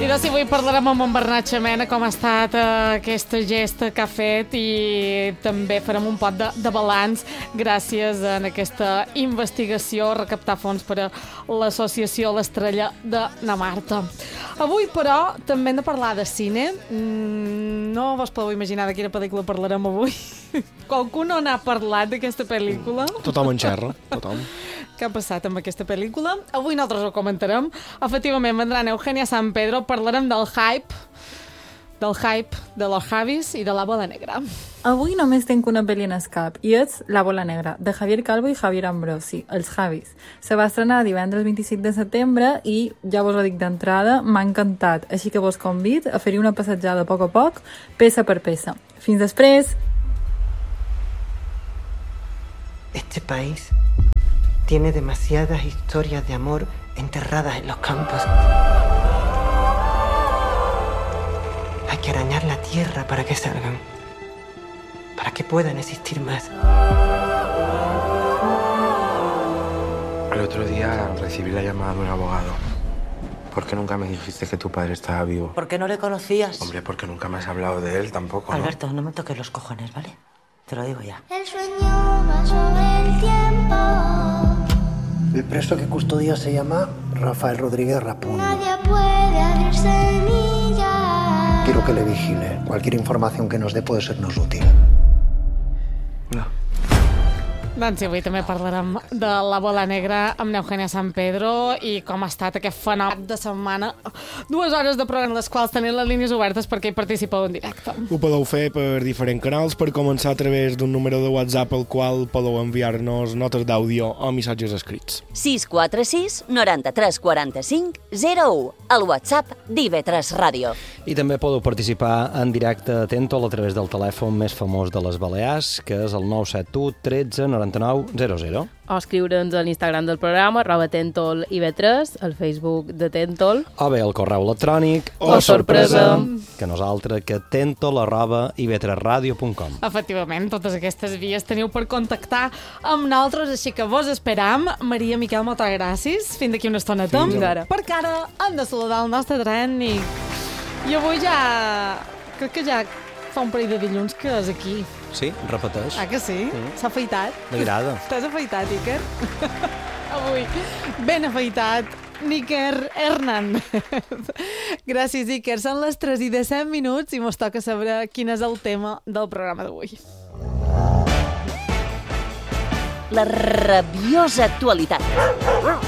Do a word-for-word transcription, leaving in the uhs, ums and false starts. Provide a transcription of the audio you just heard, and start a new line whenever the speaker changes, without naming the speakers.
I doncs avui parlarem amb en Bernat Xamena com ha estat eh, aquesta gesta que ha fet i també farem un pot de, de balanç gràcies a aquesta investigació a recaptar fons per a l'associació L'Estrella de na Marta. Avui, però, també hem de parlar de cine. Mm, no vos podeu imaginar de quina pel·lícula parlarem avui. Qualcú no n'ha parlat d'aquesta pel·lícula?
Tothom en xerra, tothom.
Què ha passat amb aquesta pel·lícula? Avui nosaltres ho comentarem. Efectivament, vendran Eugenia San Pedro, parlarem del hype, del hype de los Javis i de La Bola Negra.
Avui només tenc una pel·li en el cap, i és La Bola Negra, de Javier Calvo i Javier Ambrosi, els Javis. Se va estrenar divendres vint-i-cinc de setembre i, ja vos ho dic d'entrada, m'ha encantat, així que vos convido a fer-hi una passejada a poc a poc, peça per peça. Fins després!
Este país tiene demasiadas historias de amor enterradas en los campos. Hay que arañar la tierra para que salgan, para que puedan existir más.
El otro día recibí la llamada de un abogado. ¿Por qué nunca me dijiste que tu padre estaba vivo?
¿Por qué no le conocías?
Hombre, porque nunca me has hablado de él tampoco, ¿no?
Alberto, no me toques los cojones, ¿vale? Te lo digo ya.
El sueño va sobre el tiempo.
El preso que custodia se llama Rafael Rodríguez Rapún.
Nadie puede abrir semillas.
Quiero que le vigile. Cualquier información que nos dé puede sernos útil.
No.
Doncs sí, avui també parlarem de La Bola Negra amb Eugenia San Pedro i com ha estat aquest fenomen de setmana. Dues hores de programa en les quals teniu les línies obertes perquè hi participeu en directe.
Ho podeu fer per diferents canals, per començar a través d'un número de WhatsApp al qual podeu enviar-nos notes d'àudio o missatges escrits.
sis quatre sis noranta-tres quaranta-cinc zero u, el WhatsApp d'I V tres Ràdio.
I també podeu participar en directe a Tentol a través del telèfon més famós de les Balears, que és el nou set u tretze noranta-nou zero zero.
O escriure'ns a l'Instagram del programa, arroba Tentol I V tres, al Facebook de Tentol.
O bé el correu electrònic.
O, sorpresa.
Que nosaltres, que tentol arroba i v tres ràdio punt com.
Efectivament, totes aquestes vies teniu per contactar amb nosaltres, així que vos esperam. Maria, Miquel, moltes gràcies. Fins d'aquí una estoneta.
Fins ara.
Perquè ara hem de saludar el nostre tren i... I avui ja... Crec que ja fa un parell de dilluns que és aquí.
Sí, repeteix.
Ah, que sí?
Sí.
S'ha afaitat?
M'agrada.
T'has afaitat, Iker? Avui, ben afaitat, Níker Hernández. Gràcies, Iker. Són les tres i disset minuts i mos toca saber quin és el tema del programa d'avui.
La rabiosa actualitat.